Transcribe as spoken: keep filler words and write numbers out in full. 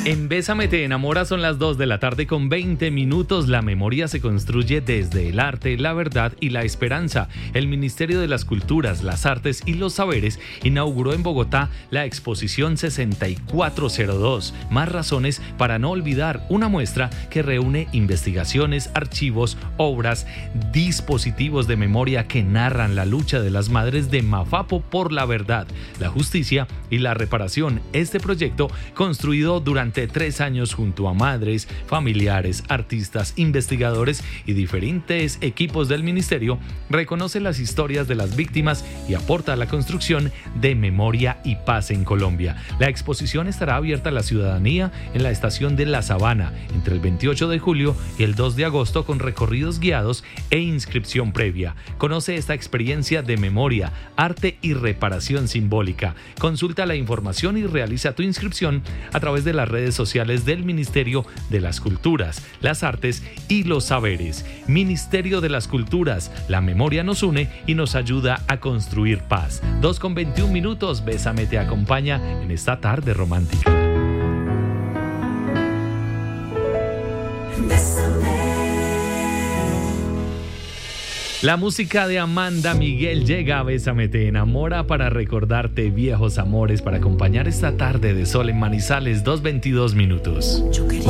En Bésame te enamora son las dos de la tarde con veinte minutos. La memoria se construye desde el arte, la verdad y la esperanza. El Ministerio de las Culturas, las Artes y los Saberes inauguró en Bogotá la exposición sesenta y cuatro cero dos, Más razones para no olvidar, una muestra que reúne investigaciones, archivos, obras, dispositivos de memoria que narran la lucha de las madres de Mafapo por la verdad, la justicia y la reparación. Este proyecto, construido durante tres años junto a madres, familiares, artistas, investigadores y diferentes equipos del ministerio, reconoce las historias de las víctimas y aporta a la construcción de memoria y paz en Colombia. La exposición estará abierta a la ciudadanía en la estación de La Sabana entre el veintiocho de julio y el dos de agosto con recorridos guiados e inscripción previa. Conoce esta experiencia de memoria, arte y reparación simbólica. Consulta la información y realiza tu inscripción a través de las redes sociales del Ministerio de las Culturas, las Artes y los Saberes. Ministerio de las Culturas, la memoria nos une y nos ayuda a construir paz. dos con veintiún minutos, Bésame te acompaña en esta tarde romántica. La música de Amanda Miguel llega a Bésame te enamora para recordarte viejos amores, para acompañar esta tarde de sol en Manizales, dos veintidós minutos.